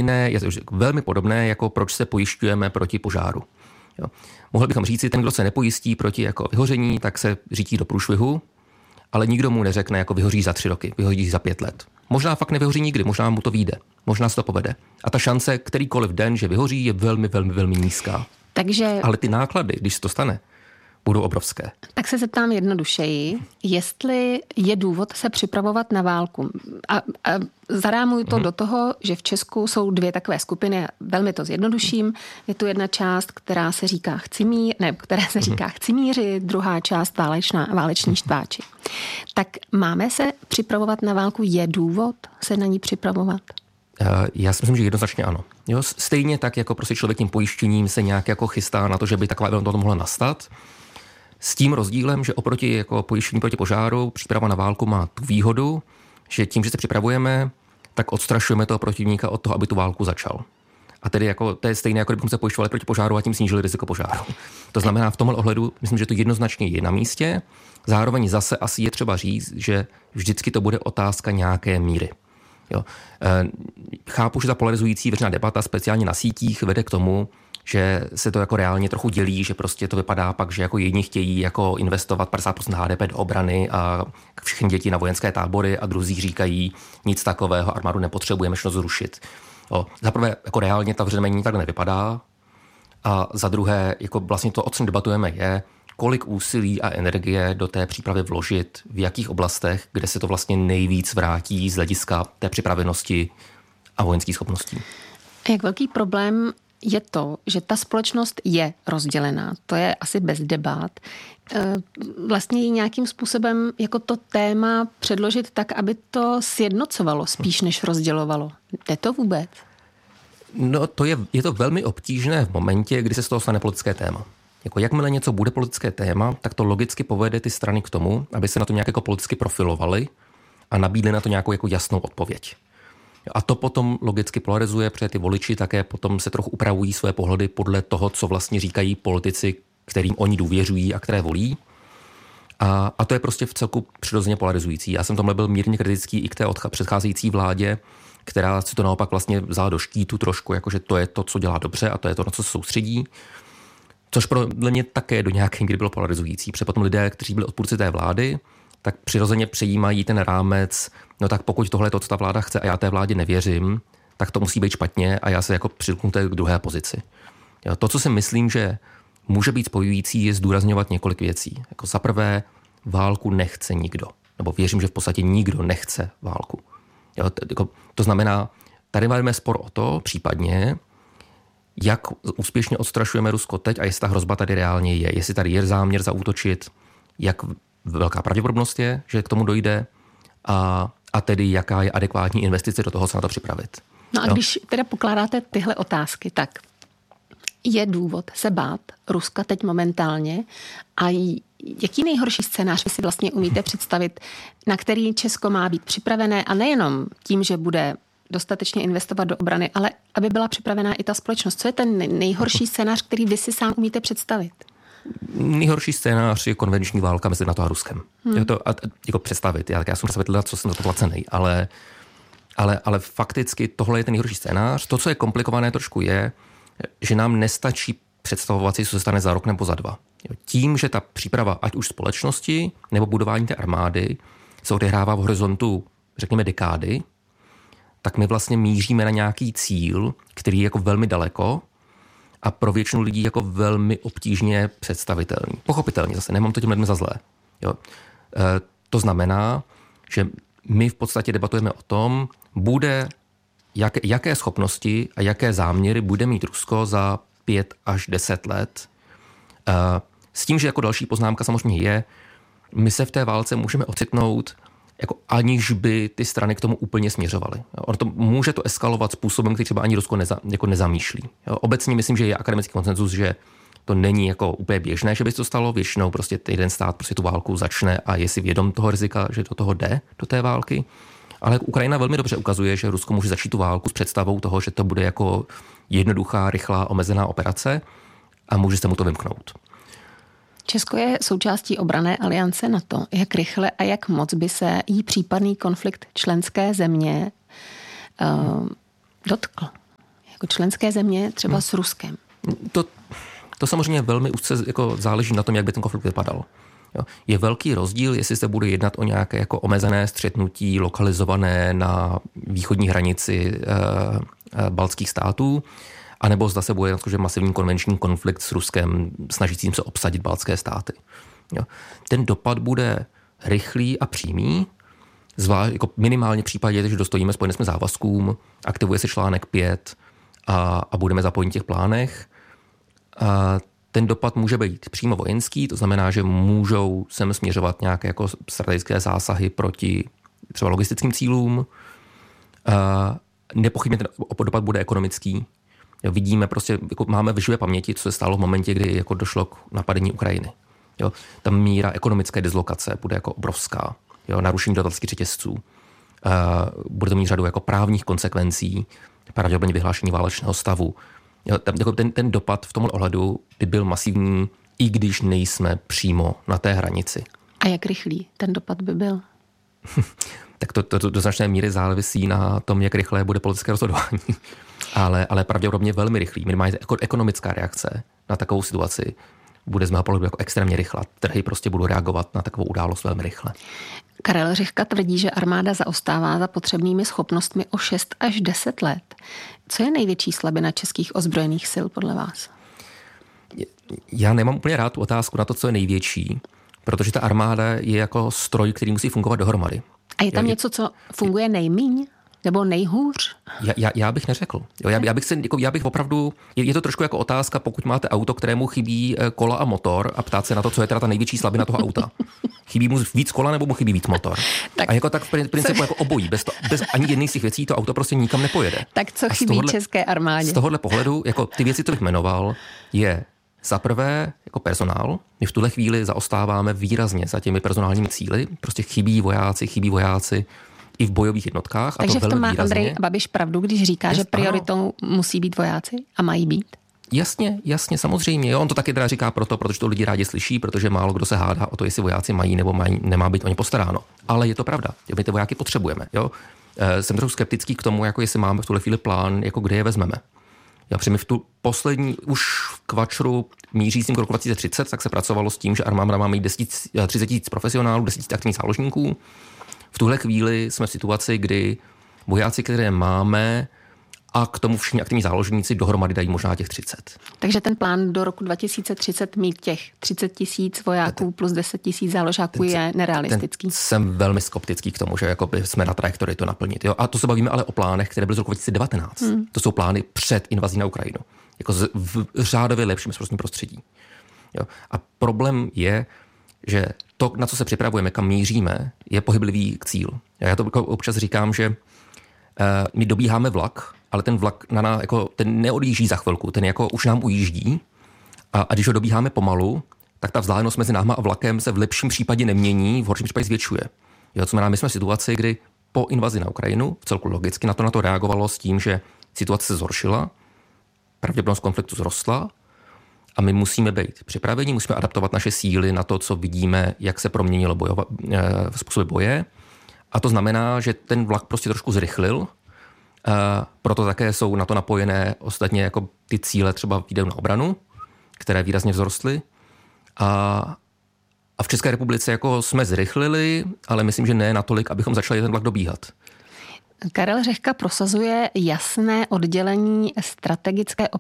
stejné, je velmi podobné, jako proč se pojišťujeme proti požáru. Jo. Mohli bychom říci, ten, kdo se nepojistí proti jako vyhoření, tak se řítí do průšvihu, ale nikdo mu neřekne, jako vyhoří za 3 roky, vyhoří za 5 let. Možná fakt nevyhoří nikdy, možná mu to vyjde, možná se to povede. A ta šance, kterýkoliv den, že vyhoří, je velmi, velmi, velmi nízká. Ale ty náklady, když se to stane, budou obrovské. Tak se zeptám jednodušeji, jestli je důvod se připravovat na válku. A zarámuju to do toho, že v Česku jsou 2 takové skupiny, velmi to zjednoduším. Je tu jedna část, která se říká chci mířit, druhá část váleční štváči. Tak máme se připravovat na válku? Je důvod se na ní připravovat? Já si myslím, že jednoznačně ano. Jo, stejně tak, jako prostě člověk tím pojištěním se nějak jako chystá na to, že by taková eventuálně to mohla nastat. S tím rozdílem, že oproti jako pojištění proti požáru, příprava na válku má tu výhodu, že tím, že se připravujeme, tak odstrašujeme toho protivníka od toho, aby tu válku začal. A tedy jako, to je stejné, jako kdybychom se pojišťovali proti požáru a tím snížili riziko požáru. To znamená, v tomhle ohledu, myslím, že to jednoznačně je na místě. Zároveň zase asi je třeba říct, že vždycky to bude otázka nějaké míry. Jo. Chápu, že ta polarizující veřejná debata, speciálně na sítích, vede k tomu, že se to jako reálně trochu dělí, že prostě to vypadá pak, že jako jedni chtějí jako investovat 50% HDP do obrany a všechny děti na vojenské tábory a druzí říkají nic takového, armádu nepotřebujeme, všechno zrušit. Za prvé, jako reálně ta veřejná tak nevypadá a za druhé, jako vlastně to, o čem debatujeme, je, kolik úsilí a energie do té přípravy vložit, v jakých oblastech, kde se to vlastně nejvíc vrátí z hlediska té připravenosti a vojenských schopností. Jak velký problém je to, že ta společnost je rozdělená. To je asi bez debat. Vlastně ji nějakým způsobem jako to téma předložit tak, aby to sjednocovalo spíš než rozdělovalo. Jde to vůbec? No, je to velmi obtížné v momentě, kdy se z toho stane politické téma. Jako jakmile něco bude politické téma, tak to logicky povede ty strany k tomu, aby se na to nějak jako politicky profilovali a nabídli na to nějakou jako jasnou odpověď. A to potom logicky polarizuje, protože ty voliči také potom se trochu upravují své pohledy podle toho, co vlastně říkají politici, kterým oni důvěřují a které volí. A to je prostě v celku přirozeně polarizující. Já jsem tomhle byl mírně kritický i k té předcházející vládě, která si to naopak vlastně vzala do štítu trošku, jakože to je to, co dělá dobře a to je to, na co se soustředí. Což pro mě také do nějaké kdy bylo polarizující, protože potom lidé, kteří byli odpůrci té vlády, tak přirozeně přejímají ten rámec, no tak pokud tohle je to, co ta vláda chce a já té vládě nevěřím, tak to musí být špatně a já se jako přilknu k druhé pozici. Jo, to, co si myslím, že může být spojující, je zdůrazňovat několik věcí. Jako za prvé, válku nechce nikdo. Nebo věřím, že v podstatě nikdo nechce válku. Jo, to znamená, tady máme spor o to, případně, jak úspěšně odstrašujeme Rusko teď a jestli ta hrozba tady reálně je. Jestli tady je záměr zaútočit, jak velká pravděpodobnost je, že k tomu dojde a tedy jaká je adekvátní investice do toho se na to připravit. No a když teda pokládáte tyhle otázky, tak je důvod se bát Ruska teď momentálně a jaký nejhorší scénář vy si vlastně umíte představit, na který Česko má být připravené a nejenom tím, že bude dostatečně investovat do obrany, ale aby byla připravená i ta společnost. Co je ten nejhorší scénář, který vy si sám umíte představit? Nejhorší scénář je konvenční válka mezi NATO a Ruskem. To jako představit. Já jsem představit, co jsem za to placený, ale fakticky tohle je ten nejhorší scénář. To, co je komplikované trošku je, že nám nestačí představovat si, co se stane za rok nebo za 2. Tím, že ta příprava, ať už společnosti nebo budování té armády, se odehrává v horizontu, řekněme, dekády, tak my vlastně míříme na nějaký cíl, který je jako velmi daleko a pro většinu lidí jako velmi obtížně představitelný. Pochopitelně zase, nemám to tím lidem za zlé. Jo. To znamená, že my v podstatě debatujeme o tom, jaké schopnosti a jaké záměry bude mít Rusko za 5 až 10 let. S tím, že jako další poznámka samozřejmě je, my se v té válce můžeme ocitnout, jako aniž by ty strany k tomu úplně směřovaly. Může to eskalovat způsobem, který třeba ani Rusko nezamýšlí. Obecně myslím, že je akademický konsenzus, že to není jako úplně běžné, že by se to stalo. Většinou prostě jeden stát prostě tu válku začne a je si vědom toho rizika, že do toho jde, do té války. Ale Ukrajina velmi dobře ukazuje, že Rusko může začít tu válku s představou toho, že to bude jako jednoduchá, rychlá, omezená operace a může se mu to vymknout. Česko je součástí obranné aliance NATO. Jak rychle a jak moc by se jí případný konflikt členské země dotkl? jako členské země, třeba s Ruskem? To samozřejmě velmi úzce jako záleží na tom, jak by ten konflikt vypadal. Jo. Je velký rozdíl, jestli se bude jednat o nějaké jako omezené střetnutí lokalizované na východní hranici baltských států, anebo zda se bude jednat masivní konvenční konflikt s Ruskem, snažícím se obsadit baltské státy. Jo. Ten dopad bude rychlý a přímý, zvlášť jako minimálně v případě, že dostojíme spojené jsme závazkům, aktivuje se článek 5 a budeme zapojeni v těch plánech. Ten dopad může být přímo vojenský, to znamená, že můžou sem směřovat nějaké jako strategické zásahy proti třeba logistickým cílům. Nepochybně ten dopad bude ekonomický. Jo, vidíme prostě, jako máme v živé paměti, co se stalo v momentě, kdy jako došlo k napadení Ukrajiny. Jo, ta míra ekonomické dislokace bude jako obrovská. Jo, narušení dodavatelských řetězců. Bude to mít řadu jako právních konsekvencí, pravděpodobně vyhlášení válečného stavu. Jo, ten dopad v tomhle ohledu by byl masivní, i když nejsme přímo na té hranici. A jak rychlý ten dopad by byl? Tak to do značné míry závisí na tom, jak rychlé bude politické rozhodování. Ale pravděpodobně velmi rychlý. Minimálně ekonomická reakce na takovou situaci bude z mého pohledu jako extrémně rychlá. Trhy prostě budou reagovat na takovou událost velmi rychle. Karel Řehka tvrdí, že armáda zaostává za potřebnými schopnostmi o 6 až 10 let. Co je největší slabina českých ozbrojených sil podle vás? Já nemám úplně rád tu otázku na to, co je největší, protože ta armáda je jako stroj, který musí fungovat dohromady. A je tam něco, co funguje nejmíň? Nebo nejhůř? Já bych neřekl. Já bych opravdu, je to trošku jako otázka, pokud máte auto, kterému chybí kola a motor a ptát se na to, co je teda ta největší slabina toho auta. Chybí mu víc kola nebo mu chybí víc motor? Tak, a jako tak v principu jako obojí. Bez ani jedné z těch věcí to auto prostě nikam nepojede. Tak co chybí české armádě? Z tohohle pohledu, jako ty věci, co bych jmenoval, je za prvé jako personál. My v tuhle chvíli zaostáváme výrazně za těmi personálními cíli. Prostě chybí vojáci i v bojových jednotkách. Takže a to v tom má výrazně. Andrej Babiš pravdu, když říká, že prioritou musí být vojáci a mají být? Jasně, samozřejmě. Jo, on to taky teda říká protože to lidi rádi slyší, protože málo kdo se hádá o to, jestli vojáci mají nebo nemá být o ně postaráno. Ale je to pravda. My ty vojáky potřebujeme. Jo. Jsem trochu skeptický k tomu, jako jestli máme v tuhle chvíli plán, jako kde je vezmeme. My v tu poslední, už v kvačru mířícím k roku 2030, tak se pracovalo s tím, že armáda má mít 30 000 profesionálů, 10 000 aktivních záložníků. V tuhle chvíli jsme v situaci, kdy vojáci, které máme, a k tomu všichni aktivní záložníci dohromady dají možná těch 30. Takže ten plán do roku 2030 mít těch 30 000 vojáků plus 10 000 záložáků je nerealistický. Jsem velmi skeptický k tomu, že jsme na trajektorii to naplnit. Jo? A to se bavíme ale o plánech, které byly z roku 2019. To jsou plány před invazí na Ukrajinu. Jako v řádově lepším bezprostředním prostředí. Jo? A problém je, že to, na co se připravujeme, kam míříme, je pohyblivý k cíl. Já to občas říkám, že my dobíháme vlak, ale ten vlak ten neodjíždí za chvilku, ten jako už nám ujíždí a když ho dobíháme pomalu, tak ta vzdálenost mezi náma a vlakem se v lepším případě nemění, v horším případě zvětšuje. Jo, co znamená, my jsme v situaci, kdy po invazi na Ukrajinu, vcelku logicky na to reagovalo s tím, že situace se zhoršila, pravděpodobnost konfliktu zrostla a my musíme být připraveni, musíme adaptovat naše síly na to, co vidíme, jak se proměnilo způsoby boje. A to znamená, že ten vlak prostě trošku zrychlil, proto také jsou na to napojené ostatně jako ty cíle třeba výdajů na obranu, které výrazně vzrostly. A v České republice jako jsme zrychlili, ale myslím, že ne natolik, abychom začali ten vlak dobíhat. Karel Řehka prosazuje jasné oddělení strategického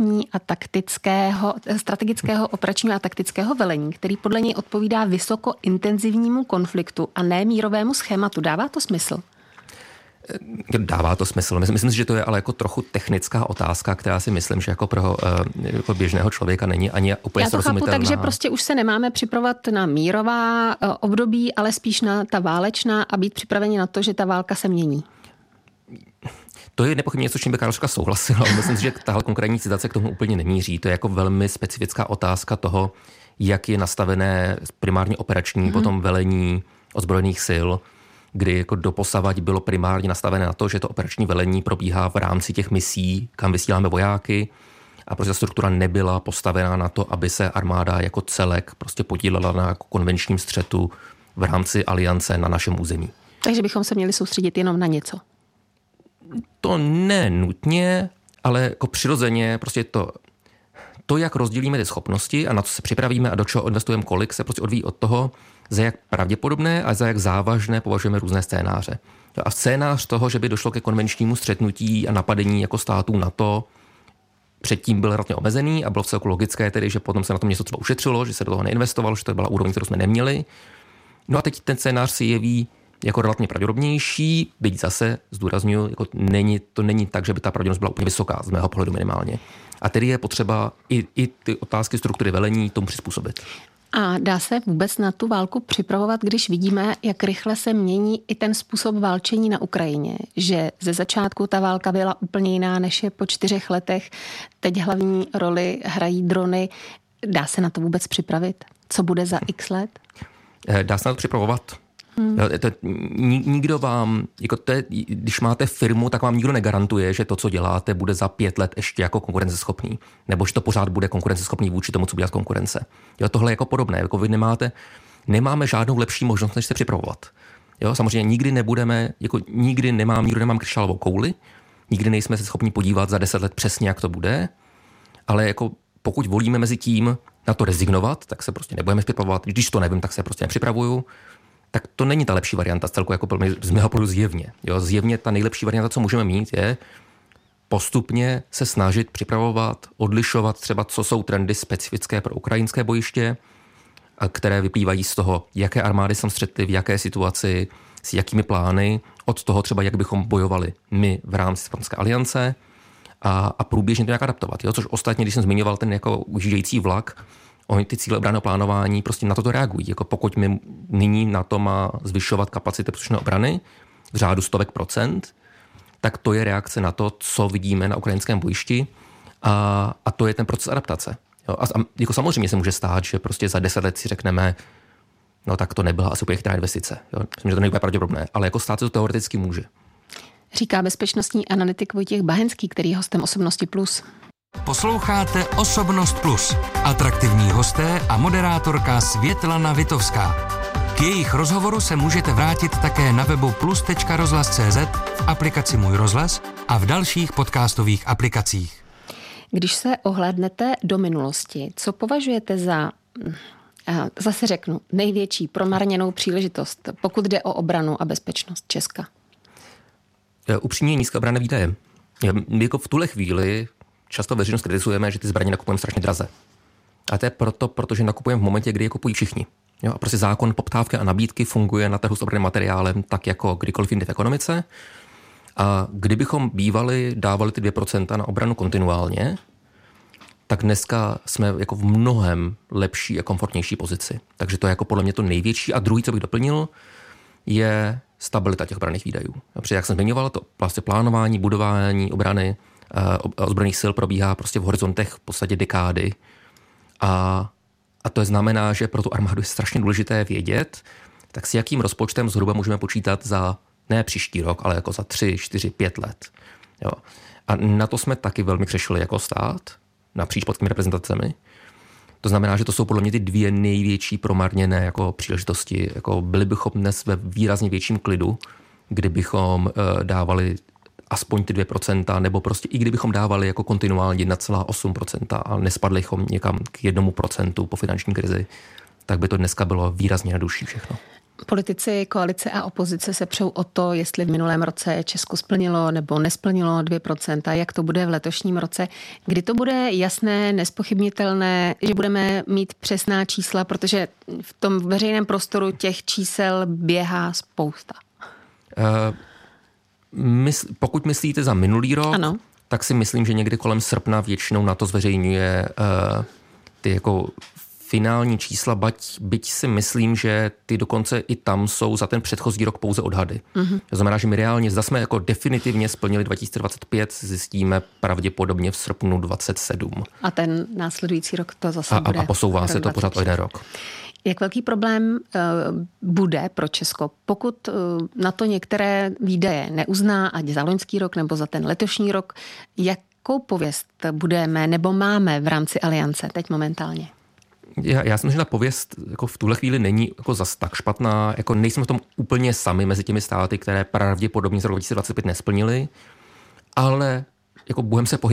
operačního a taktického velení, který podle něj odpovídá vysokointenzivnímu konfliktu a ne mírovému schématu. Dává to smysl? Dává to smysl. Myslím si, že to je ale jako trochu technická otázka, která si myslím, že jako pro jako běžného člověka není ani úplně srozumitelná. Já to chápu, takže prostě už se nemáme připravovat na mírová období, ale spíš na ta válečná a být připraveni na to, že ta válka se mění. To je nepochybně něco, s čím by Karel Řehka souhlasil, ale myslím si, že tahle konkrétní citace k tomu úplně nemíří. To je jako velmi specifická otázka toho, jak je nastavené primárně operační, potom velení ozbrojených sil, kdy jako doposavať bylo primárně nastavené na to, že to operační velení probíhá v rámci těch misí, kam vysíláme vojáky, a prostě ta struktura nebyla postavená na to, aby se armáda jako celek prostě podílela na konvenčním střetu v rámci aliance na našem území. Takže bychom se měli soustředit jenom na něco? To ne nutně, ale jako přirozeně prostě to, jak rozdělíme ty schopnosti a na co se připravíme a do čeho investujeme kolik, se prostě odvíjí od toho, za jak pravděpodobné a za jak závažné považujeme různé scénáře. A scénář toho, že by došlo ke konvenčnímu střetnutí a napadení jako států NATO, předtím byl relativně omezený a bylo vcelku logické tedy, že potom se na tom něco třeba ušetřilo, že se do toho neinvestovalo, že to byla úroveň, kterou jsme neměli. No a teď ten scénář si jeví jako relativně pravděpodobnější, byť zase zdůrazňuji, jako to není tak, že by ta pravděpodobnost byla úplně vysoká, z mého pohledu minimálně. A tedy je potřeba i ty otázky struktury velení tomu přizpůsobit. A dá se vůbec na tu válku připravovat, když vidíme, jak rychle se mění i ten způsob válčení na Ukrajině? Že ze začátku ta válka byla úplně jiná, než je po 4 letech. Teď hlavní roli hrají drony. Dá se na to vůbec připravit? Co bude za x let? Dá se na to připravovat. Nikdo vám, když máte firmu, tak vám nikdo negarantuje, že to, co děláte, bude za 5 let ještě jako konkurenceschopný. Nebo že to pořád bude konkurenceschopný vůči tomu, co bude konkurence. Tohle je jako podobné. Jako vy nemáme žádnou lepší možnost, než se připravovat. Samozřejmě nikdy nemám křišťálovou kouli, nikdy nejsme se schopni podívat za 10 let přesně, jak to bude, ale jako pokud volíme mezi tím na to rezignovat, tak se prostě nebudeme připravovat. Když to nevím, tak se prostě nepřipravuju. Tak to není ta lepší varianta, celku jako z mého pohledu zjevně. Zjevně ta nejlepší varianta, co můžeme mít, je postupně se snažit připravovat, odlišovat třeba, co jsou trendy specifické pro ukrajinské bojiště, které vyplývají z toho, jaké armády jsme střetli, v jaké situaci, s jakými plány, od toho třeba, jak bychom bojovali my v rámci Severoatlantické aliance a průběžně to nějak adaptovat. Což ostatně, když jsem zmiňoval ten jako ujíždějící vlak, oni ty cíle obranného plánování prostě na to reagují. Jako pokud my nyní na to má zvyšovat kapacity příslušné obrany v řádu 100%, tak to je reakce na to, co vidíme na ukrajinském bojišti a to je ten proces adaptace. A jako samozřejmě se může stát, že prostě za 10 let si řekneme, no tak to nebyla asi úplně chytrá investice. Myslím, že to není pravděpodobné, ale jako stát se to teoreticky může. Říká bezpečnostní analytik Vojtěch Bahenský, který je hostem Osobnosti Plus. Posloucháte Osobnost Plus. Atraktivní hosté a moderátorka Světlana Vitovská. K jejich rozhovoru se můžete vrátit také na webu plus.rozhlas.cz, v aplikaci Můj rozhlas a v dalších podcastových aplikacích. Když se ohlédnete do minulosti, co považujete za, zase řeknu, největší promarněnou příležitost, pokud jde o obranu a bezpečnost Česka? Upřímně nízké obranné výdaje. Jako v tuhle chvíli často veřejnost kritizujeme, že ty zbraně nakupujeme strašně draze. A to je protože nakupujeme v momentě, kdy je kupují všichni. A prostě zákon poptávky a nabídky funguje na trhu s obranným materiálem tak jako kdykoliv jindy v ekonomice. A kdybychom dávali ty 2% na obranu kontinuálně, tak dneska jsme jako v mnohem lepší a komfortnější pozici. Takže to je jako podle mě to největší. A druhý, co bych doplnil, je stabilita těch obranných výdajů. Protože jak jsem zmiňoval, to vlastně plánování, budování obrany ozbrojených sil probíhá prostě v horizontech v podstatě dekády. A to znamená, že pro tu armádu je strašně důležité vědět, tak s jakým rozpočtem zhruba můžeme počítat za ne příští rok, ale jako za 3, 4, 5 let. Jo. A na to jsme taky velmi přešli jako stát, napříč pod těmi reprezentacemi. To znamená, že to jsou podle mě ty 2 největší promarněné jako příležitosti. Jako byli bychom dnes ve výrazně větším klidu, kdybychom dávali aspoň ty 2%, nebo prostě i kdybychom dávali jako kontinuálně 1,8% a nespadli bychom někam k 1% po finanční krizi, tak by to dneska bylo výrazně jednodušší všechno. Politici, koalice a opozice se přou o to, jestli v minulém roce Česko splnilo nebo nesplnilo 2%, jak to bude v letošním roce, kdy to bude jasné, nespochybnitelné, že budeme mít přesná čísla, protože v tom veřejném prostoru těch čísel běhá spousta. Pokud myslíte za minulý rok, ano, tak si myslím, že někdy kolem srpna většinou na to zveřejňuje ty jako finální čísla, byť si myslím, že ty dokonce i tam jsou za ten předchozí rok pouze odhady. Mm-hmm. To znamená, že my reálně, zda jsme jako definitivně splnili 2025, zjistíme pravděpodobně v srpnu 27. A ten následující rok to zase bude. A posouvá se to pořád o 1 rok. Jak velký problém bude pro Česko, pokud na to některé výdaje neuzná, ať za loňský rok nebo za ten letošní rok, jakou pověst budeme nebo máme v rámci aliance teď momentálně? Já si myslím, že ta pověst jako v tuhle chvíli není jako zas tak špatná. Jako nejsme v tom úplně sami mezi těmi státy, které pravděpodobně z roku 2025 nesplnili, ale jako budeme se pohybovat